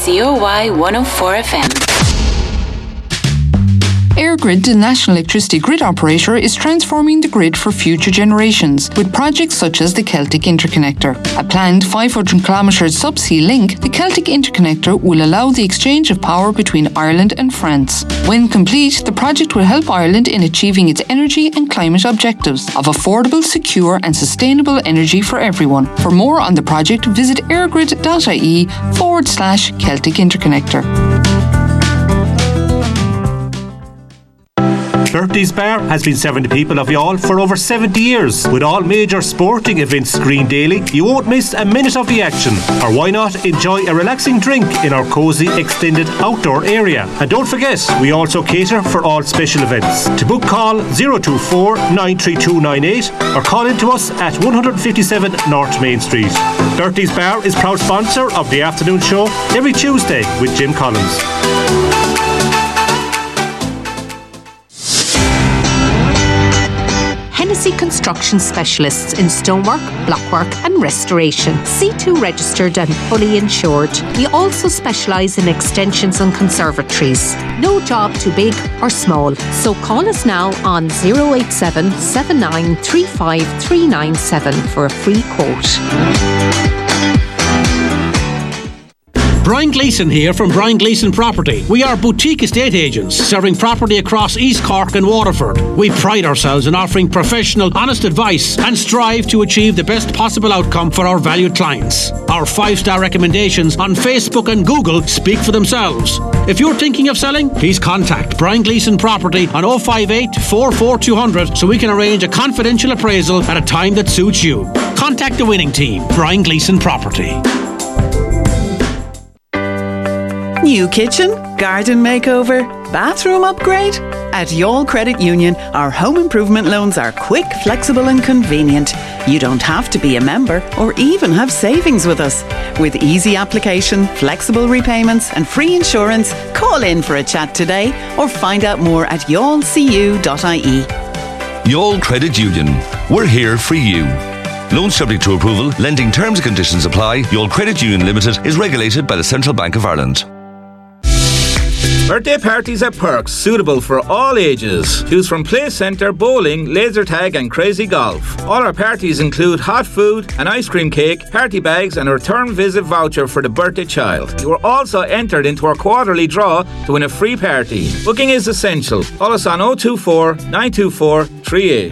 COY 104 FM. EirGrid, the national electricity grid operator, is transforming the grid for future generations with projects such as the Celtic Interconnector. A planned 500-kilometre subsea link, the Celtic Interconnector will allow the exchange of power between Ireland and France. When complete, the project will help Ireland in achieving its energy and climate objectives of affordable, secure and sustainable energy for everyone. For more on the project, visit airgrid.ie/Celtic Interconnector. Bertie's Bar has been serving the people of Youghal for over 70 years. With all major sporting events screened daily, you won't miss a minute of the action. Or why not enjoy a relaxing drink in our cosy extended outdoor area. And don't forget, we also cater for all special events. To book, call 024 93298 or call in to us at 157 North Main Street. Bertie's Bar is proud sponsor of the afternoon show every Tuesday with Jim Collins. Hennessy Construction Specialists in stonework, blockwork and restoration. C2 registered and fully insured. We also specialise in extensions and conservatories. No job too big or small. So call us now on 087 7935 397 for a free quote. Brian Gleeson here from Brian Gleeson Property. We are boutique estate agents serving property across East Cork and Waterford. We pride ourselves in offering professional, honest advice and strive to achieve the best possible outcome for our valued clients. Our 5-star recommendations on Facebook and Google speak for themselves. If you're thinking of selling, please contact Brian Gleeson Property on 058 44200 so we can arrange a confidential appraisal at a time that suits you. Contact the winning team, Brian Gleeson Property. New kitchen, garden makeover, bathroom upgrade? At Youghal Credit Union, our home improvement loans are quick, flexible and convenient. You don't have to be a member or even have savings with us. With easy application, flexible repayments and free insurance, call in for a chat today or find out more at youghalcu.ie. Youghal Credit Union. We're here for you. Loans subject to approval. Lending terms and conditions apply. Youghal Credit Union Limited is regulated by the Central Bank of Ireland. Birthday parties at Perks, suitable for all ages. Choose from play centre, bowling, laser tag and crazy golf. All our parties include hot food, an ice cream cake, party bags and a return visit voucher for the birthday child. You are also entered into our quarterly draw to win a free party. Booking is essential. Call us on 024 924 38.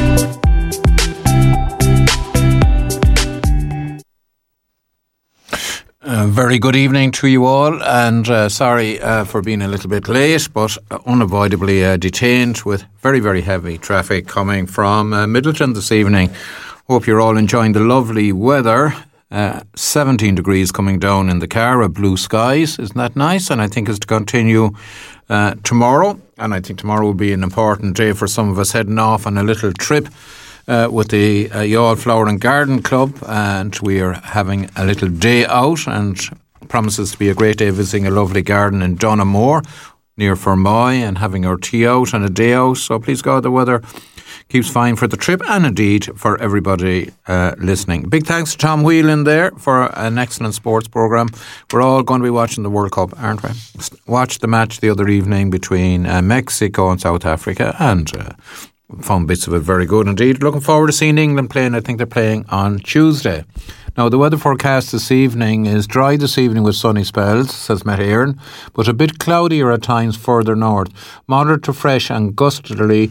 Very good evening to you all, and sorry for being a little bit late, but unavoidably detained with very, very heavy traffic coming from Midleton this evening. Hope you're all enjoying the lovely weather. 17 degrees coming down in the car, blue skies. Isn't that nice? And I think it's to continue tomorrow, and I think tomorrow will be an important day for some of us heading off on a little trip with the Youghal Flower and Garden Club, and we are having a little day out, and promises to be a great day visiting a lovely garden in Donamore near Fermoy and having our tea out and a day out. So please God the weather keeps fine for the trip and indeed for everybody listening. Big thanks to Tom Whelan there for an excellent sports programme. We're all going to be watching the World Cup, aren't we? Watched the match the other evening between Mexico and South Africa, and found bits of it very good indeed. Looking forward to seeing England playing. I think they're playing on Tuesday. Now, the weather forecast this evening is dry this evening with sunny spells, says Matt Aaron, but a bit cloudier at times further north. Moderate to fresh and gusty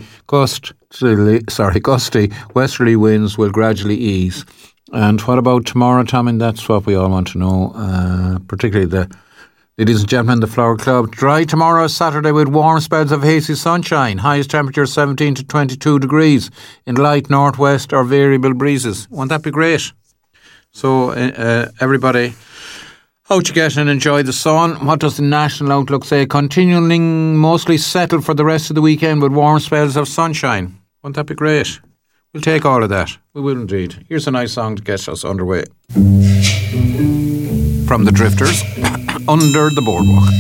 westerly winds will gradually ease. And what about tomorrow, Tommy? That's what we all want to know, particularly ladies and gentlemen, the Flower Club. Dry tomorrow, Saturday, with warm spells of hazy sunshine. Highest temperature 17 to 22 degrees in light northwest or variable breezes. Won't that be great? So, everybody, out you get and enjoy the sun. What does the national outlook say? Continuing mostly settled for the rest of the weekend with warm spells of sunshine. Won't that be great? We'll take all of that. We will indeed. Here's a nice song to get us underway. From the Drifters, Under the Boardwalk.